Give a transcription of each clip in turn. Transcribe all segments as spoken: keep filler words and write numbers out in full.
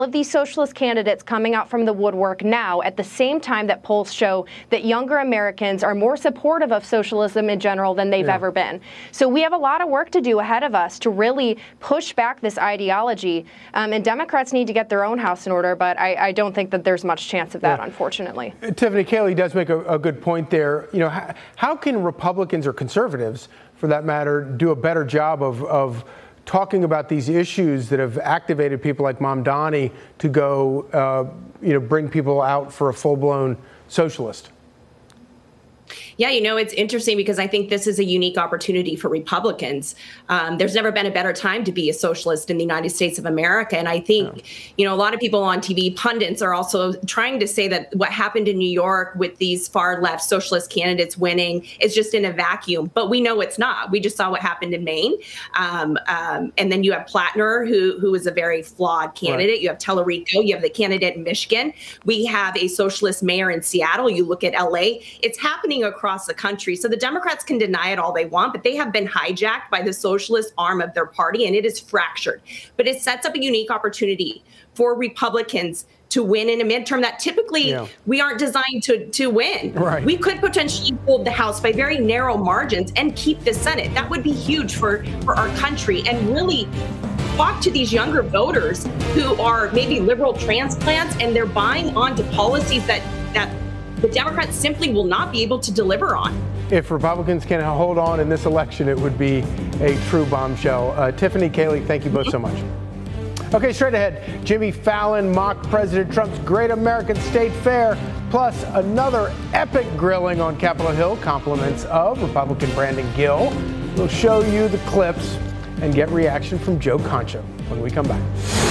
of these socialist candidates coming out from the woodwork now at the same time that polls show that younger Americans are more supportive of socialism in general than they've yeah. ever been. So we have a lot of work to do ahead of us to really push back this ideology. Um, and Democrats need to get their own house in order, but I, I don't think that there's much chance of that, yeah. unfortunately. Uh, Tiffany, Kayleigh does make a, a good point there. You know, how, how can Republicans or conservatives, for that matter, do a better job of, of talking about these issues that have activated people like Mamdani to go, uh, you know, bring people out for a full-blown socialist? Yeah, you know, it's interesting because I think this is a unique opportunity for Republicans. Um, there's never been a better time to be a socialist in the United States of America. And I think, yeah. you know, a lot of people on T V, pundits, are also trying to say that what happened in New York with these far left socialist candidates winning is just in a vacuum. But we know it's not. We just saw what happened in Maine. Um, um, and then you have Plattner, who who is a very flawed candidate. Right. You have Tellerico. You have the candidate in Michigan. We have a socialist mayor in Seattle. You look at L A. It's happening across the country. So the Democrats can deny it all they want, but they have been hijacked by the socialist arm of their party, and it is fractured. But it sets up a unique opportunity for Republicans to win in a midterm that typically yeah. we aren't designed to, to win. Right. We could potentially hold the House by very narrow margins and keep the Senate. That would be huge for, for our country, and really talk to these younger voters who are maybe liberal transplants, and they're buying onto policies that that the Democrats simply will not be able to deliver on. If Republicans can hold on in this election, it would be a true bombshell. Uh, Tiffany, Kayleigh, thank you both so much. Okay, straight ahead, Jimmy Fallon mocked President Trump's Great American State Fair, plus another epic grilling on Capitol Hill, compliments of Republican Brandon Gill. We'll show you the clips and get reaction from Joe Concha when we come back.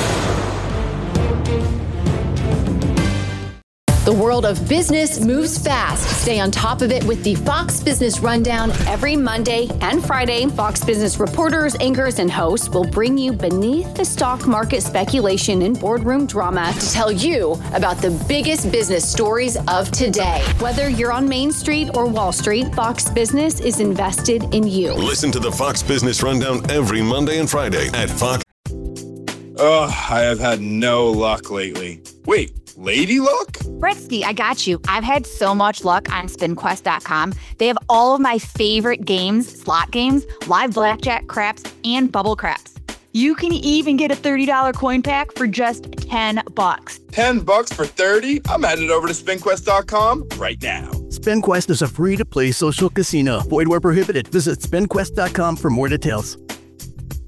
The world of business moves fast. Stay on top of it with the Fox Business Rundown. Every Monday and Friday, Fox Business reporters, anchors, and hosts will bring you beneath the stock market speculation and boardroom drama to tell you about the biggest business stories of today. Whether you're on Main Street or Wall Street, Fox Business is invested in you. Listen to the Fox Business Rundown every Monday and Friday at Fox. Ugh, I have had no luck lately. Wait. Lady luck? Britsky, I got you. I've had so much luck on spin quest dot com. They have all of my favorite games, slot games, live blackjack, craps, and bubble craps. You can even get a thirty dollars coin pack for just ten bucks. ten bucks for thirty? I'm headed over to spin quest dot com right now. SpinQuest is a free-to-play social casino. Void where prohibited. Visit spin quest dot com for more details.